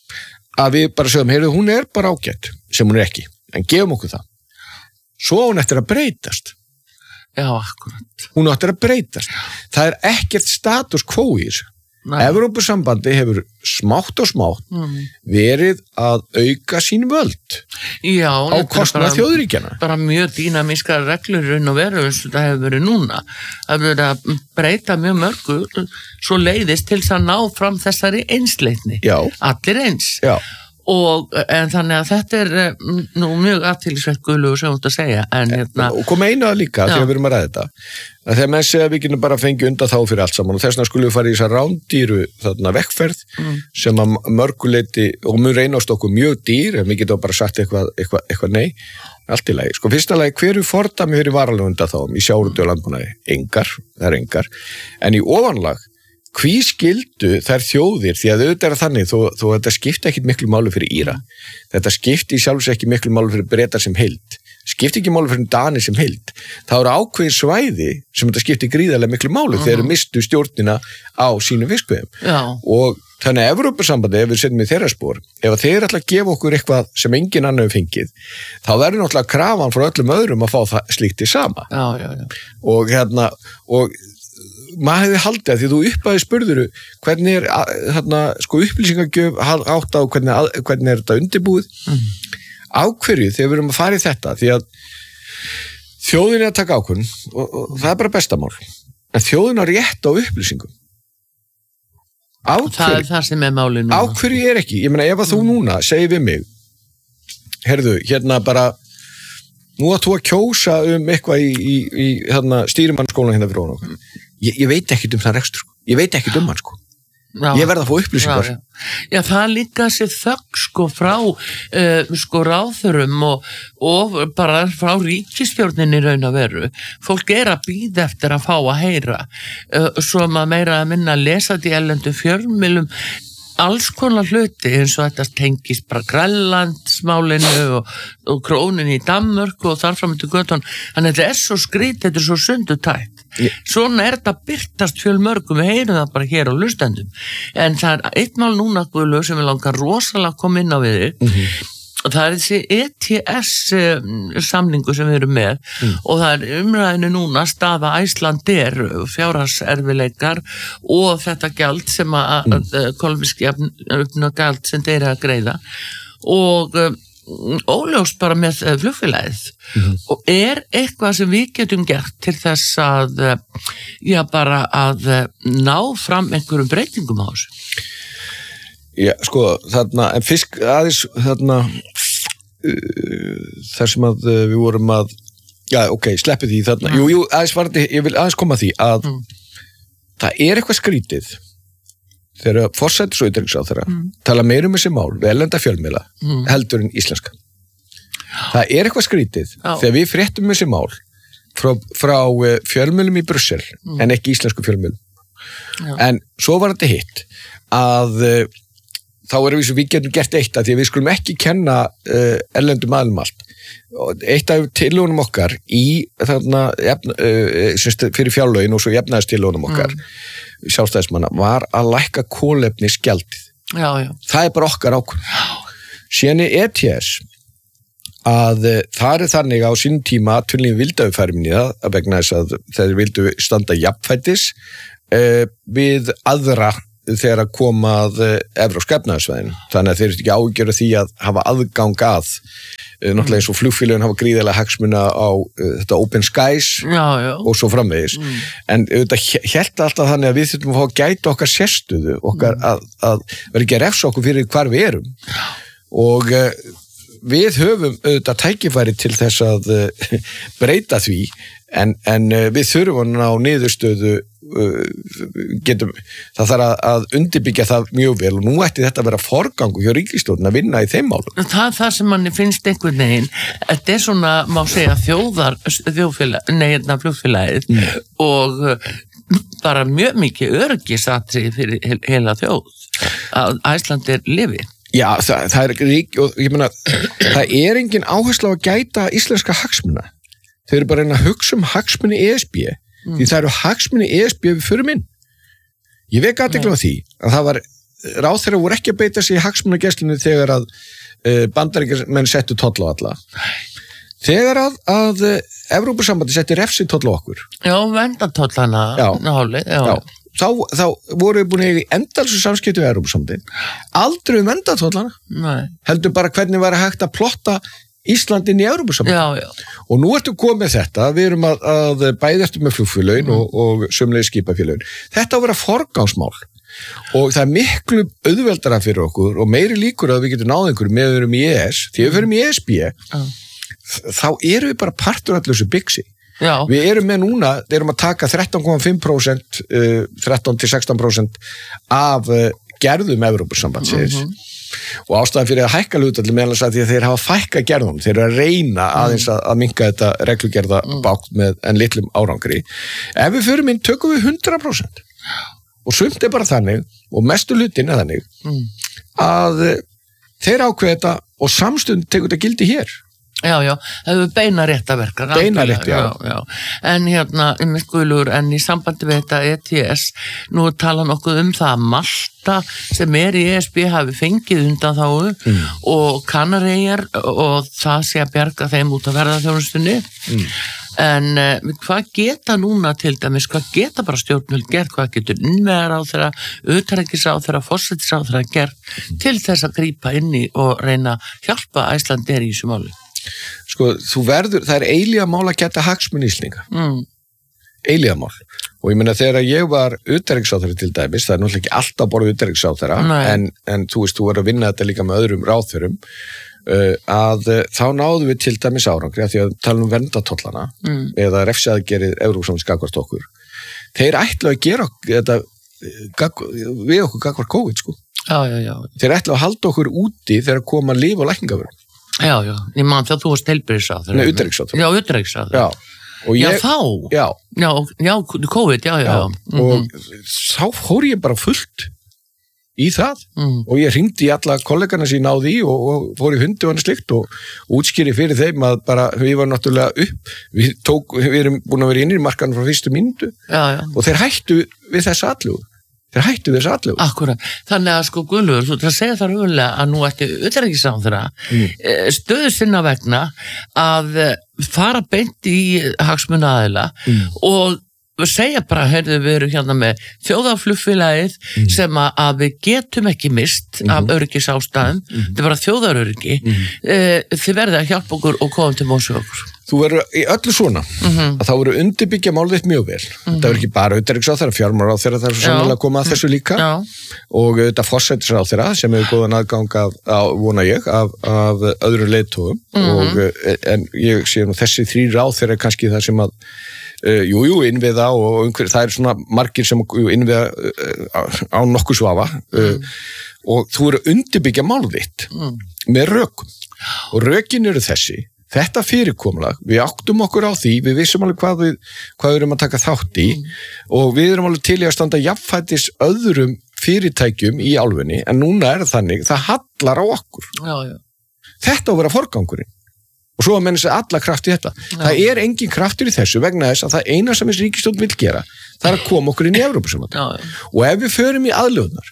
að við bara sögum, heyrðu, hún er bara ágætt sem hún er ekki, en gefum okkur það svo hún eftir að breytast já, akkurat hún eftir að breytast, það er ekkert status quo í þessu Evrópusambandi hefur smátt og smátt mm. verið að auka sín völd já, á kostnað þjóðríkjana bara mjög dýnamískar reglur raun og veru eins og það hefur verið núna það hefur verið að breyta mjög mörgu svo leiðist til þess að ná fram þessari einsleitni já. Allir eins já. Og, en þannig að þetta er nú mjög aðtilsvert guðlugur sem þú ert að segja en, hérna, og kom eina líka þegar við erum að ræða þetta að þegar menn segja að við getum bara fengið undan þá fyrir allt saman og þess vegna skulum við fara í þessa rándýru þarna vekkferð mm. sem að mörguleiti og mun reynast okkur mjög dýr en við getum bara sagt eitthvað, eitthvað, eitthvað nei allt í lagi, sko fyrsta lagi hverju fordæmi fyrir varalegu undan þá í sjávarútvegi og landbúnaði engar, það er engar en í ofanlag hví skildu þær þjóðir því að auðvitað er þannig þó, þó að þetta skipti ekkit miklu máli fyrir Íra þetta skipti sjálfs ekki miklu máli fyrir Bretar sem heild skipti ekki máli fyrir Dani sem heild það eru ákveðin svæði sem þetta skipti gríðarlega miklu máli uh-huh. þegar þeir mistu stjórnina á sínum fiskveiðum og Þannig að Evrópusambandi, ef við setjum í þeirra spór, ef þeir ætla að gefa okkur eitthvað sem engin annar hefur fengið, þá verður náttúrulega krafan frá öllum öðrum að fá það slíkt í sama. Já, já, já. Og hérna, og maður hefði haldið að því þú uppaði spurðuru hvernig er hérna, sko, upplýsingagjöf átt á hvernig, hvernig er þetta undirbúið. Mm. Á hverju þegar við erum að fara í þetta, því að þjóðin er að taka ákvörðun og, og það er bara bestamál. En þjóðin á rétt á upplýsingum. Á það er það sem er málið núna. Á hverju er ekki, ég meina ef að þú núna segir við mig, herðu, hérna bara nú að þú að kjósa um eitthvað í, í, í hérna, stýrimannskólan hérna fyrir honum, ég, ég veit ekkert um það rekstur, ég veit ekkert um hann sko. Já, ég verð að fá upplýsingar. Já, já. já, það líka sér þögg sko frá uh, sko ráðurum og, og bara frá ríkisstjórninni raun að veru. Fólk er að bíða eftir að fá að heyra. Uh, svo maður meira að minna að lesa því erlendu fjölmiðlum alls konar hluti eins og þetta tengist bara Grænlandsmálinu og, og króninni í Danmörku og þarfram til götun. Þannig að þetta er svo skrít, þetta er svo sundutætt. Yeah. Svona er þetta byrtast fjölmörgum, við heyrum það bara hér á hlustendum. En það er eitt mál núna Guðlaug, sem við langar rosalega að koma inn á við þig. Mm-hmm. Það er þessi E T S samningu sem við erum með mm. og það er umræðinu núna staða Icelandair, fjárhagserfileikar og þetta gjald sem að mm. kolumbiski gjald sem þeir eru að greiða og um, óljóst bara með flugfélagið mm. og er eitthvað sem við getum gert til þess að já bara að ná fram einhverjum breytingum á þessu. Já, sko, þarna, en fisk aðeins, þarna, uh, þar sem að uh, við vorum að, já, ok, sleppi því þarna, mm. jú, jú, aðeins varði, ég vil aðeins koma að því að mm. það er eitthvað skrítið þegar forsætis og utanríkisráðherra mm. tala meira um þessi mál við erlenda fjölmiðla mm. heldur en íslenska. Það er eitthvað skrítið Já. Þegar við fréttum þessi mál frá, frá fjölmiðlum í Brussel mm. en ekki íslensku fjölmiðlum. Já. En svo var þetta hitt að þá erum við sem við getum gert eitt að því að við skulum ekki kenna uh, erlendum aðlum allt. Eitt af tillögunum okkar í þarna uh, fyrir fjárlögin og svo jafnaðistillögunum okkar mm. sjálfstæðismanna var að lækka kolefnisgjaldið. Já, já. Það er bara okkar ákvörðun. Síðan er E T S að uh, það er þannig á sínum tíma að tunnlífin vildu færi minni það að vegna þess að þeir vildu standa jafnfætis uh, við aðra þegar að koma að evrópska efnahagsvæðinu. Þannig að þeir eru ekki ágjöra því að hafa aðgang að náttúrulega eins og flugfélögin hafa gríðarlega hagsmuna á uh, þetta Open Skies já, já. Og svo framvegis. Mm. En auðvitað hélt alltaf þannig að við þurfum að fá að gæta okkar sérstöðu, okkar mm. að, að vera ekki að refsa okkur fyrir hvar við erum. Og uh, við höfum auðvitað tækifæri til þess að uh, breyta því, en, en uh, við þurfum á niðurstöðu getum, það þarf að, að undirbyggja það mjög vel og nú ætti þetta að vera forgangu hjá ríkisstjórnin að vinna í þeim málum. Það er það sem manni finnst einhvern veginn, þetta er svona má segja þjóðar, þjóðfélag neina flugfélagið mm. og bara mjög mikið öryggisatri fyrir heila þjóð að Æslandair lifi. Já, það, það er rík og ég meina, það er engin áhersla á að gæta íslenska hagsmuna. Þau eru bara að hugsa um hagsmuni E S B Mm. því það eru hagsmuni E S B við fyrir minn. Ég vek aðtekla á því að það var, ráðherra voru ekki að beita sig í hagsmunagæslunni þegar að uh, bandaríkjamenn settu tolla á alla. Þegar að, að uh, Evrópusambandi setti refsi tolla á okkur. Já, vendartollana. Já, náli, já. já. Þá, þá voru við búin að eiga endalsu samskipti við Evrópusambandi. Aldrei um vendartollana. Nei. Heldur bara hvernig var að hægt að plotta Íslandin í Evrópusambandi. Já, já. Og nú ertu komið með þetta, við erum að, að bæði eftir með flugfélögin mm. og, og sömulegis skipafélögin. Þetta á að vera forgangsmál og það er miklu auðveldara fyrir okkur og meiri líkur að við getum náð einhverju með við erum í E E S. Því við förum í E S B, mm. þá erum við bara partur allir þessu byggsi. Já. Við erum með núna, við erum að taka þrettán komma fimm prósent, uh, þrettán til sextán prósent af uh, gerðum Evrópusambandsins. Mm-hmm. Og ástæðan fyrir að hækka hlutfallið meðal þess að því að þeir hafa fækka gerðum, þeir eru að reyna aðeins að, að minnka þetta reglugerða bátt með en litlum árangri. Ef við förum inn, tökum við hundrað prósent. Og sumt er bara þannig, og mestu hlutin er þannig, að þeir ákveða þetta og samstund tekur þetta gildi hér. Já, já, það hefur beina réttaverkar. Beina rétt, já. já, já. En hérna, einmitt Guðlaugur, en í sambandi við þetta E T S, nú tala nokkuð um það að Malta sem er í E S B hafi fengið undan þá mm. og Kanaríeyjar og það sé að bjarga þeim út af ferðaþjónustunni. Mm. En uh, hvað geta núna til dæmis, hvað geta bara stjórnvöld gert, hvað getur innviðaráðherra, utanríkisráðherra, forsætisráðherra gert mm. til þess að grípa inn í og reyna að hjálpa Icelandair í þessu máli? Sko, þú verður, það er eilíða mál að geta hagsmuni Íslendinga. Mm. Eilíða mál. Og ég meina þegar ég var utanríkisráðherra til dæmis, það er náttúrulega ekki alltaf bara utanríkisráðherra, en, en þú veist, þú verður að vinna þetta líka með öðrum ráðherrum, uh, að uh, þá náðum við til dæmis árangri, að því að tala um verndattollana, mm. eða refsiaðgerið Evrópusambandið gagnvart okkur. Þeir ætla að gera þetta við okkur gagnvart COVID, sko. Já, já, já. Þeir ætla að halda okkur úti þegar koma líf og lækningavörn. Já, já, ég man þegar þú varst heilbrigðisráðherra. Nei, utanríkisráðherra. Já, utanríkisráðherra. Já. Og ég, já, þá? Já. Já, já, COVID, já, já. já. Mm-hmm. Og þá fór ég bara fullt í það mm. og ég hringdi í alla kollegana sem ég náði í og, og fór í hundi og hann slikt og útskýri fyrir þeim að bara við varum náttúrulega upp, við, tók, við erum búin að vera inn í markanum frá fyrstu mínútu og þeir hættu við þess allu. Þeir hættu þessu allu. Akkurat. Þannig að sko Guðlaugur, þú ætlar að segja það raunlega að nú ætti utanríkisráðherra mm. stöðu sinna vegna að fara beint í hagsmunaaðila mm. og segja bara, heyrðu, við erum hérna með þjóðarflugfélagið mm. sem að við getum ekki mist mm. af öryggisástæðum, mm. þetta er bara þjóðaröryggi, mm. þið verðið að hjálpa okkur og koma til móts við okkur. Þú verður í öllu svona, mm-hmm. að þá verður undirbyggja málið mjög vel. Mm-hmm. Það verður ekki bara utanríkisráðherra, fjármálaráðherra, það er svo sannlega að koma að þessu líka Já. Og þetta forsætisráðherra sem hefur góðan aðgang af, á, vona ég, af, af öðru leiðtogum mm-hmm. og en ég sé nú þessi þrý ráðherra kannski það sem að Uh, jú, jú, innviða og einhver, það er svona margir sem jú, innviða uh, á nokkuð svafa uh, mm. og þú eru að undirbyggja málið þitt mm. með rökum og rökin eru þessi, þetta fyrirkomulag, við áttum okkur á því, við vissum alveg hvað við, hvað við erum að taka þátt í mm. og við erum alveg til í að standa jafnfætis öðrum fyrirtækjum í álfunni en núna er það þannig, það hallar á okkur. Já, já. Þetta á að vera forgangurinn. Og svo að menna sér alla kraft í þetta. Já. Það er engin kraftur í þessu vegna þess að það eina sem þessi ríkisstjórn vil gera, það er að koma okkur inn í Evrópusambandið. Og ef við förum í aðlögunar,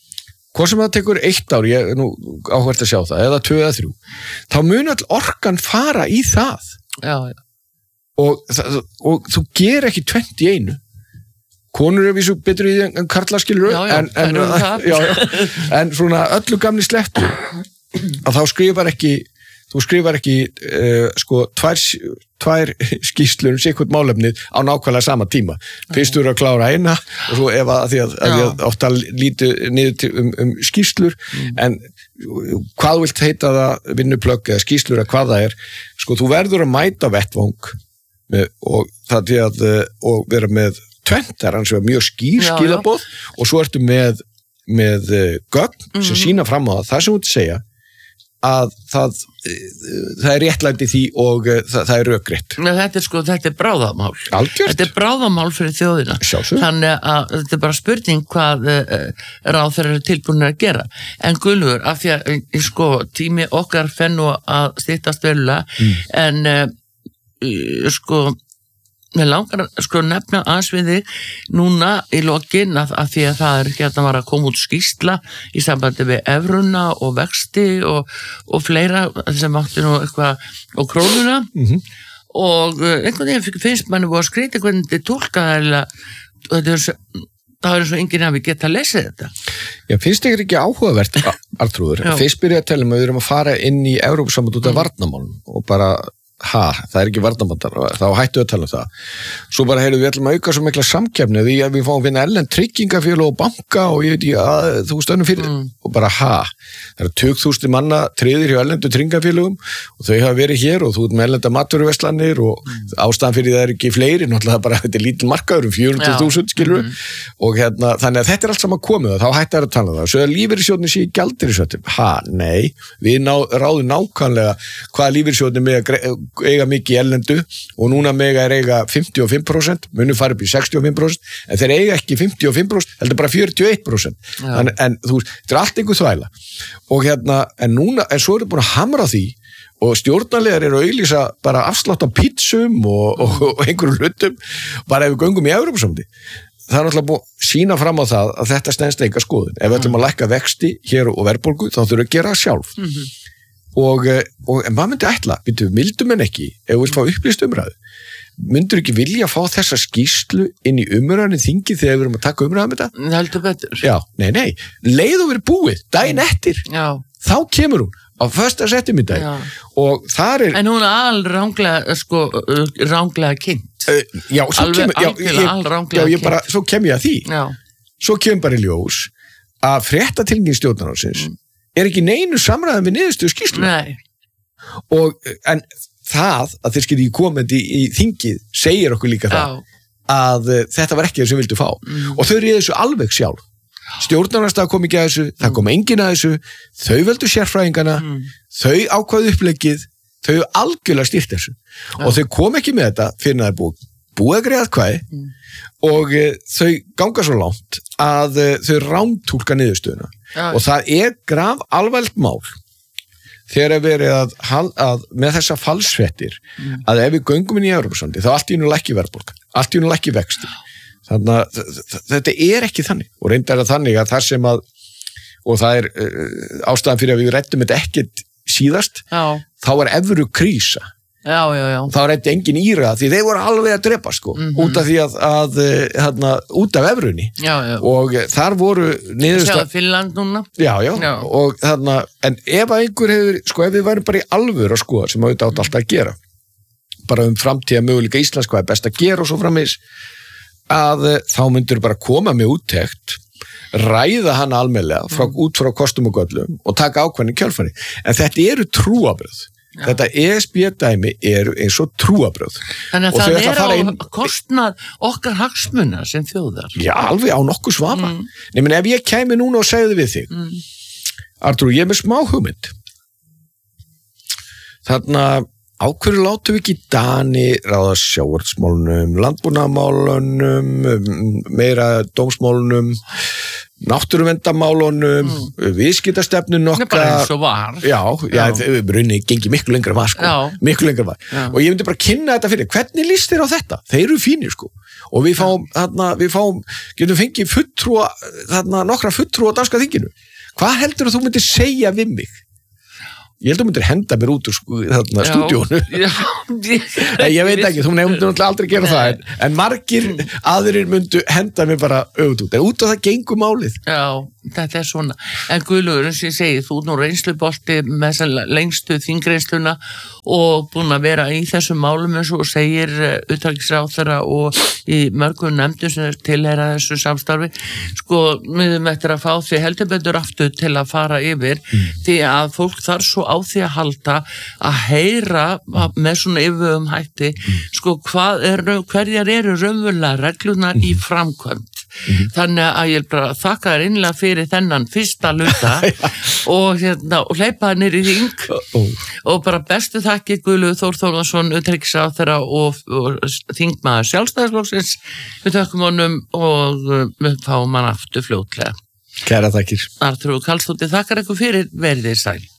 hvað sem það tekur eitt ár, ég er nú áhvert að sjá það, eða tvö eða þrjú, þá mun all orkan fara í það. Já, já. Og, það, og þú ger ekki tvennt í einu. Konur er við svo betur í því en karla skilur, já, já, en, en, já, já, en svona öllu gamli slettu, að þá skrifar ekki Þú skrifar ekki uh, sko tvær, tvær skýrslur um sikkert málefnið á nákvæmlega sama tíma. Fyrst þú eru að klára eina og svo ef að því að, að, að ofta lítu niður til, um, um skýrslur mm. en hvað þú vilt heita það vinnuplögg eða skýrslur eða hvað það er, sko þú verður að mæta vettvang með, og það til að og vera með tvennt, það er hans vegar mjög skýr skilaboð og svo ertu með, með gögn sem mm. sína fram á það, það sem þú ert að segja að það, það er réttlæti því og það, það er rökrétt. Þetta er sko, þetta er bráðamál. Algjört. Þetta er bráðamál fyrir þjóðina. Sjálfsög. Þannig að þetta er bara spurning hvað uh, ráðherrar eru tilbúin að gera. En Guðlaugur, af því að sko, tími okkar fennu að styttast verulega, mm. en uh, sko Mér langar sko nefna aðeins við þig núna í lokin að, að því að það er ekki að það var að koma út skýrsla í sambandi við evruna og vexti og, og fleira sem átti nú eitthvað á krónuna mm-hmm. og uh, einhvern veginn finnst manni búið að skrýta hvernig þetta tólka það er svo þá er svo enginn að við geta að lesa þetta. Já, finnst ykkur ekki áhugavert, Arnþrúður? Fyrst byrja að tella um að við erum að fara inn í Evrópusamband út af mm. varnarmálum og bara ha, það er ekki varnarmandar, þá hættu að tala um það. Svo bara heyrðu við ætlum að auka svo mikla samkeppni því að við fáum að vinna erlend tryggingafélag og banka og ég veit ekki að þú stönnum fyrir mm. og bara ha, það eru tuttugu þúsund manna tryggðir hjá erlendu tryggingafélagum og þau hafa verið hér og þú ert með erlenda matvöruverslanir og mm. ástæðan fyrir það er ekki fleiri, náttúrulega bara þetta er lítil markaður um fjögur hundruð þúsund skilur mm. og hérna, þannig að þetta er allt saman komið og þá hættu að tala um það. Svo að lífeyrissjóðnir sé gjaldeyrisvöttum, ha, nei, við ná, ráðum nákvæmlega hvaða lífeyrissjóðnir með að eiga mikið erlendu og núna mega er eiga fimmtíu og fimm prósent, munum fara upp í sextíu og fimm prósent, en þeir eiga ekki fimmtíu og fimm prósent, heldur bara fjörutíu og eitt prósent. En, en þú veist, þetta er allt einhver þvæla. Og hérna, en núna, en svo eru búin að hamra því og stjórnarlegar eru að auglýsa bara afslátt á pítsum og, og, og einhverjum hlutum bara ef við göngum í Evrópusamdi. Það er náttúrulega búið að sína fram á það að þetta stenst enga skoðun. Ef við ætlum að lækka vexti hér og verðbólgu þá þurfum við að gera það sjálf. Mm-hmm. og, og en maður myndi ætla, býtum við mildum en ekki ef við fá upplýst umræðu. Myndur ekki vilja að fá þessa skýrslu inn í umræðinu þingið þegar við erum að taka umræðum þetta? Heldur betur. Já, nei, nei. Leið og verið búið, daginn eftir. Já. Þá kemur hún á fösta settimiddag og þar er... En hún er alránglega, sko, ránglega kynnt. Uh, já, svo Alveg, kemur... Já, ég, já, ég bara, svo kem ég að því. Já. Svo kemur bara í ljós að fréttatilkynning stjórnarráðsins mm. er ekki neinu samræðum við niðurstöðu skýrslu. Nei. Og, en... það að þeir skilji komandi í, í þingið segir okkur líka það Já. Að uh, þetta var ekki það sem vildu fá mm. og þau eru í þessu alveg sjálf stjórnarnarstað kom ekki að þessu, mm. það kom enginn að þessu þau veldu sérfræðingana mm. þau ákvaðu uppleggið þau algjörlega stýrt þessu Já. Og þau kom ekki með þetta fyrir að það er búið búið að greiða kvæði mm. og uh, þau ganga svo langt að uh, þau rántúlka niðurstöðuna Já. Og það er graf alvarlegt mál þegar við erum að, að með þessa falsfrettir mm. að ef við göngum inn í Evrópusandi þá allt í einu lækki verðbólga, allt í einu lækki vexti. Þannig að þetta er ekki þannig og reyndar að þannig að það sem að og það er uh, ástæðan fyrir að við rættum þetta ekkert síðast já. Þá er evru krísa. Já, já, já. Þá rætti engin íra því þeir voru alveg að drepa sko mm -hmm. út af því að, að hérna, út af evrunni já, já. Og þar voru niðursta... Sjáðu Finnland núna já, já, já. Og þarna en ef að einhver hefur, sko ef við værum bara í alvöru að skoða sem auðvitað átt alltaf að gera bara um framtíða möguleika Íslands hvað er best að gera og svo framins að þá myndur bara koma með úttekt ræða hana almennilega frá, út frá kostum og göllum og taka ákvæðin í kjölfari en þetta eru trúabröð Já. Þetta E S B-dæmi eru eins og trúabröð. Þannig að það er á inn... kostnað okkar hagsmuna sem þjóðar. Já, alveg á nokkuð svafa. Mm. Nei, menn ef ég kæmi núna og segði við þig, mm. Artur, ég er með smá hugmynd. Þannig að á hverju látum við ekki Dani ráða sjávarútvegsmálunum, landbúnaðarmálunum, meira dómsmálunum, náttúruverndarmálunum, mm. viðskiptastefnun okkar. Bara eins og var. Já, já, já. Brunni gengi miklu lengra var, sko. Já. Miklu lengra var. Já. Og ég myndi bara kynna þetta fyrir. Hvernig líst þér á þetta? Þeir eru fínir, sko. Og við fáum, þarna, við fáum, getum fengið fulltrúa, þarna, nokkra fulltrúa á danska þinginu. Hvað heldur þú myndir segja við mig? Ég held að þú myndir henda mér út úr sko, þarna stúdíónu. Já, ég, ég veit ekki, þú myndir náttúrulega aldrei gera Nei. Það, en, en margir aðrir myndu henda mér bara auðvitað út. En út af það gengur málið. Já, þetta er svona. En Guðlaugur, eins og ég segi, þú er nú reynslubolti með þessa lengstu þingreysluna og búin að vera í þessum málum eins og segir utanríkisráðherra og í mörgum nefndum sem tilheyra þessu samstarfi. Sko, við erum eftir að fá því heldur betur aftur til að fara yfir mm. því að fólk þarf svo á því að halda að heyra með svona yfirvegum hætti mm. sko hvað er, hverjar eru raunverulega reglunar mm. í framkvæmd mm. þannig að ég bara þakka þér innlega fyrir þennan fyrsta luta og, hérna, og hleypa það nýr í þing oh. og bara bestu þakki Guðlaugur Þór Þórðarson utanríkisráðherra og, og þingmaður Sjálfstæðisflokksins við þökkum honum og við fáum hann aftur fljótlega. Kæra þakkir. Arnþrúður Karlsdóttir þakkar ykkur fyrir, verið þið sæl.